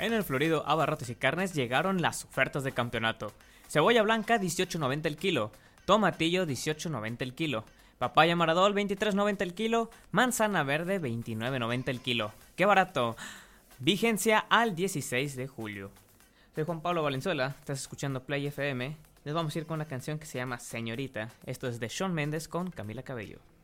En el Florido Abarrotes y Carnes llegaron las ofertas de campeonato. Cebolla blanca 18.90 el kilo, tomatillo 18.90 el kilo, papaya maradol 23.90 el kilo, manzana verde 29.90 el kilo. ¡Qué barato! Vigencia al 16 de julio. Soy Juan Pablo Valenzuela, estás escuchando Play FM. Les vamos a ir con una canción que se llama Señorita. Esto es de Shawn Mendes con Camila Cabello.